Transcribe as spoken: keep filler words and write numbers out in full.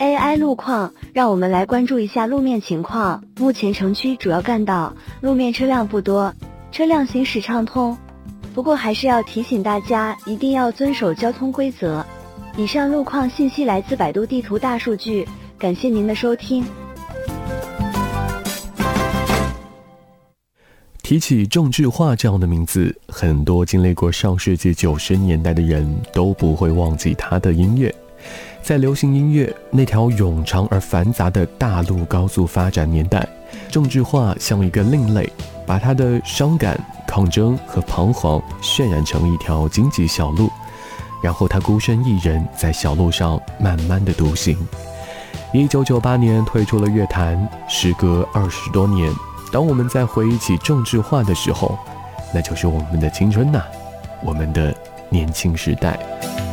A I 路况，让我们来关注一下路面情况。目前城区主要干道路面车辆不多，车辆行驶畅通。不过还是要提醒大家，一定要遵守交通规则。以上路况信息来自百度地图大数据，感谢您的收听。 提起郑智化这样的名字，很多经历过上世纪九十年代的人都不会忘记他的音乐。在流行音乐那条冗长而繁杂的大陆高速发展年代，郑智化像一个另类，把他的伤感、抗争和彷徨渲染成一条荆棘小路，然后他孤身一人在小路上慢慢的独行。一九九八年退出了乐坛，时隔二十多年，当我们在回忆起郑智化的时候，那就是我们的青春呐、啊，我们的年轻时代。